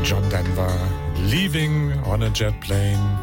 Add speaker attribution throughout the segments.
Speaker 1: John Denver, Leaving on a Jet Plane.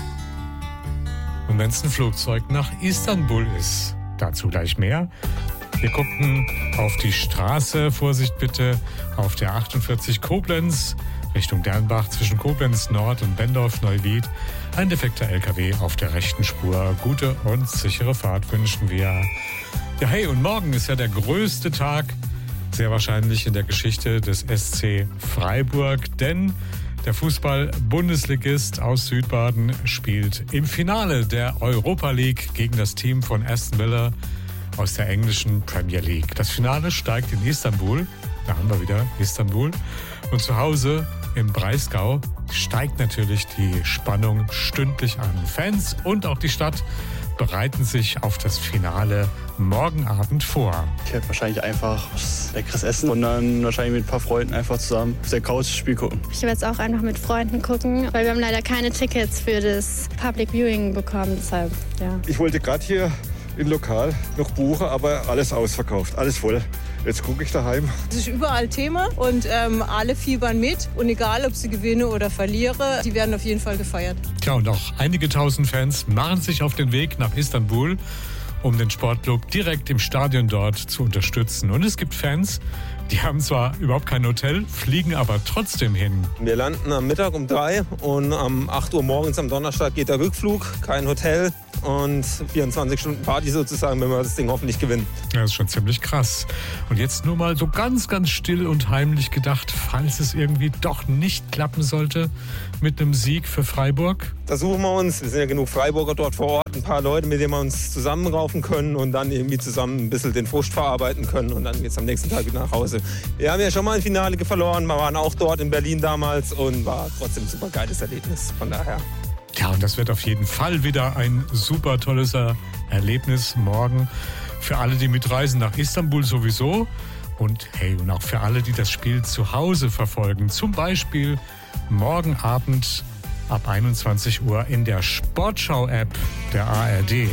Speaker 1: Und wenn es ein Flugzeug nach Istanbul ist, dazu gleich mehr. Wir gucken auf die Straße, Vorsicht bitte, auf der 48 Koblenz, Richtung Dernbach zwischen Koblenz Nord und Bendorf-Neuwied. Ein defekter LKW auf der rechten Spur. Gute und sichere Fahrt wünschen wir. Ja, hey, und morgen ist ja der größte Tag, sehr wahrscheinlich in der Geschichte des SC Freiburg, denn der Fußball-Bundesligist aus Südbaden spielt im Finale der Europa League gegen das Team von Aston Villa aus der englischen Premier League. Das Finale steigt in Istanbul, da haben wir wieder Istanbul, und zu Hause im Breisgau steigt natürlich die Spannung stündlich an. Fans und auch die Stadt bereiten sich auf das Finale morgen Abend vor.
Speaker 2: Ich werde wahrscheinlich einfach was Leckeres essen und dann wahrscheinlich mit ein paar Freunden einfach zusammen auf der Couch das Spiel gucken.
Speaker 3: Ich werde es auch einfach mit Freunden gucken, weil wir haben leider keine Tickets für das Public Viewing bekommen. Deshalb, ja.
Speaker 4: Ich wollte gerade hier im Lokal noch buchen, aber alles ausverkauft, alles voll. Jetzt gucke ich daheim.
Speaker 5: Es ist überall Thema und alle fiebern mit. Und egal, ob sie gewinne oder verliere, die werden auf jeden Fall gefeiert.
Speaker 1: Tja, und auch einige tausend Fans machen sich auf den Weg nach Istanbul, um den Sportclub direkt im Stadion dort zu unterstützen. Und es gibt Fans, die haben zwar überhaupt kein Hotel, fliegen aber trotzdem hin.
Speaker 6: Wir landen am Mittag um 3 und um 8 Uhr morgens am Donnerstag geht der Rückflug, kein Hotel. Und 24 Stunden Party sozusagen, wenn wir das Ding hoffentlich gewinnen.
Speaker 1: Ja, das ist schon ziemlich krass. Und jetzt nur mal so ganz, ganz still und heimlich gedacht, falls es irgendwie doch nicht klappen sollte mit einem Sieg für Freiburg.
Speaker 6: Da suchen wir uns, es sind ja genug Freiburger dort vor Ort, ein paar Leute, mit denen wir uns zusammenraufen können und dann irgendwie zusammen ein bisschen den Frust verarbeiten können und dann geht's am nächsten Tag wieder nach Hause. Wir haben ja schon mal ein Finale verloren, wir waren auch dort in Berlin damals und war trotzdem ein super geiles Erlebnis, von daher.
Speaker 1: Ja, und das wird auf jeden Fall wieder ein super tolles Erlebnis morgen. Für alle, die mitreisen nach Istanbul sowieso. Und hey, und auch für alle, die das Spiel zu Hause verfolgen. Zum Beispiel morgen Abend ab 21 Uhr in der Sportschau-App der ARD.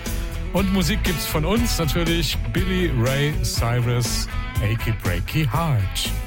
Speaker 1: Und Musik gibt's von uns natürlich. Billy Ray Cyrus, Achy Breaky Heart.